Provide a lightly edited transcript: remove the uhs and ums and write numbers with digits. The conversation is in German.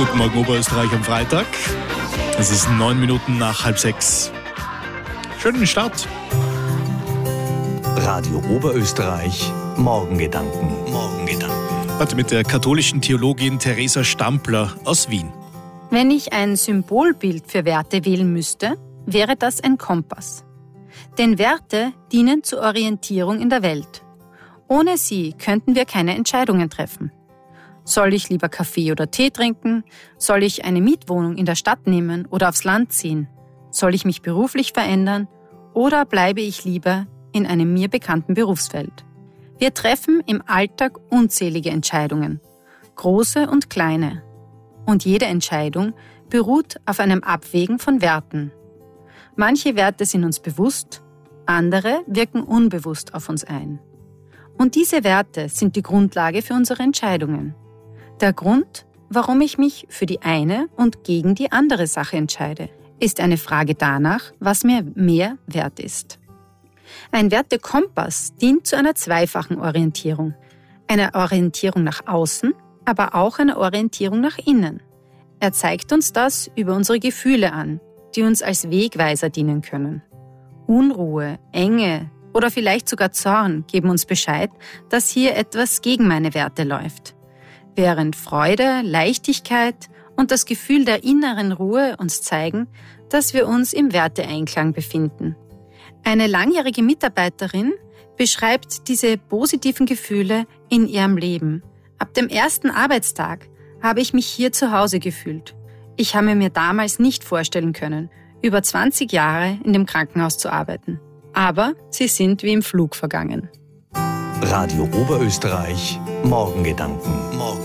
Guten Morgen Oberösterreich am Freitag. Es ist 9 Minuten nach 5:30. Schönen Start. Radio Oberösterreich, Morgengedanken. Heute mit der katholischen Theologin Theresa Stampler aus Wien. Wenn ich ein Symbolbild für Werte wählen müsste, wäre das ein Kompass. Denn Werte dienen zur Orientierung in der Welt. Ohne sie könnten wir keine Entscheidungen treffen. Soll ich lieber Kaffee oder Tee trinken? Soll ich eine Mietwohnung in der Stadt nehmen oder aufs Land ziehen? Soll ich mich beruflich verändern oder bleibe ich lieber in einem mir bekannten Berufsfeld? Wir treffen im Alltag unzählige Entscheidungen, große und kleine. Und jede Entscheidung beruht auf einem Abwägen von Werten. Manche Werte sind uns bewusst, andere wirken unbewusst auf uns ein. Und diese Werte sind die Grundlage für unsere Entscheidungen. Der Grund, warum ich mich für die eine und gegen die andere Sache entscheide, ist eine Frage danach, was mir mehr wert ist. Ein Wertekompass dient zu einer zweifachen Orientierung. Einer Orientierung nach außen, aber auch einer Orientierung nach innen. Er zeigt uns das über unsere Gefühle an, die uns als Wegweiser dienen können. Unruhe, Enge oder vielleicht sogar Zorn geben uns Bescheid, dass hier etwas gegen meine Werte läuft. Während Freude, Leichtigkeit und das Gefühl der inneren Ruhe uns zeigen, dass wir uns im Werteeinklang befinden. Eine langjährige Mitarbeiterin beschreibt diese positiven Gefühle in ihrem Leben. Ab dem ersten Arbeitstag habe ich mich hier zu Hause gefühlt. Ich habe mir damals nicht vorstellen können, über 20 Jahre in dem Krankenhaus zu arbeiten. Aber sie sind wie im Flug vergangen. Radio Oberösterreich, Morgengedanken.